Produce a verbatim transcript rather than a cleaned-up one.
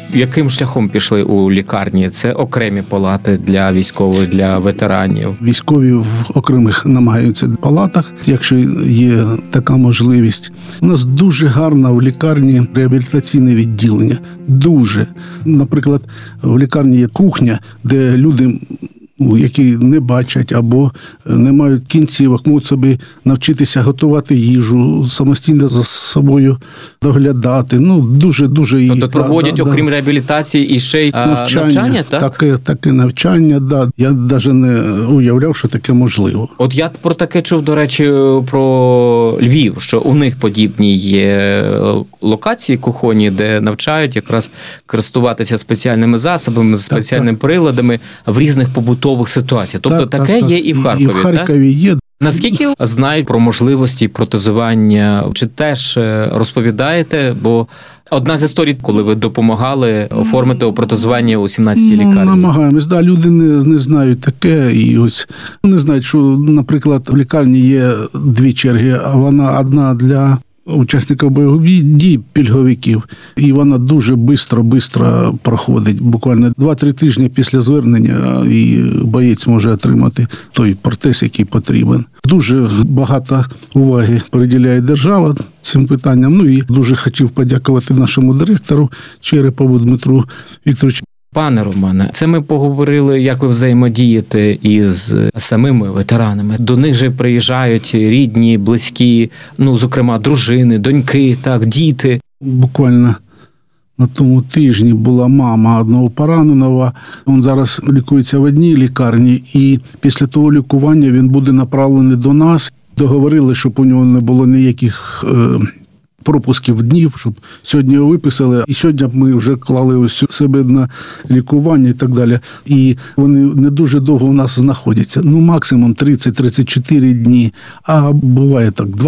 Яким шляхом пішли у лікарні? Це окремі палати для військових, для ветеранів? Військові в окремих намагаються палатах, якщо є така можливість. У нас дуже гарно в лікарні реабілітаційне відділення. Дуже. Наприклад, в лікарні є кухня, де люди, які не бачать або не мають кінцівок, можуть собі навчитися готувати їжу, самостійно за собою доглядати. Ну, дуже-дуже... Тобто і, проводять, да, окрім да, реабілітації, і ще й навчання, навчання так? Таке, таке навчання, да. Я навіть не уявляв, що таке можливо. От я про таке чув, до речі, про Львів, що у них подібні є локації кухонні, де навчають якраз користуватися спеціальними засобами, спеціальними так, приладами в різних побутових ситуаціях. Тобто так, таке так, є і в Харкові, і в Харкові так? є. Наскільки знають про можливості протезування? Чи теж розповідаєте? Бо одна з історій, коли ви допомагали оформити протезування у сімнадцятій лікарні. Ну, намагаємось. Да, люди не, не знають таке. І ось не знають, що, наприклад, в лікарні є дві черги, а вона одна для учасників бойових дій, пільговиків, і вона дуже швидко-швидко проходить. Буквально два-три тижні після звернення і боєць може отримати той протез, який потрібен. Дуже багато уваги приділяє держава цим питанням. Ну і дуже хотів подякувати нашому директору Черепову Дмитру Вікторовичу. Пане Романе, це ми поговорили, як ви взаємодієте із самими ветеранами. До них же приїжджають рідні, близькі, ну, зокрема, дружини, доньки, так, діти. Буквально на тому тижні була мама одного пораненого. Він зараз лікується в одній лікарні, і після того лікування він буде направлений до нас. Договорили, щоб у нього не було ніяких е, пропусків днів, щоб сьогодні його виписали. І сьогодні ми вже клали ось себе на лікування і так далі. І вони не дуже довго у нас знаходяться. Ну, максимум тридцять-тридцять чотири дні. А буває так,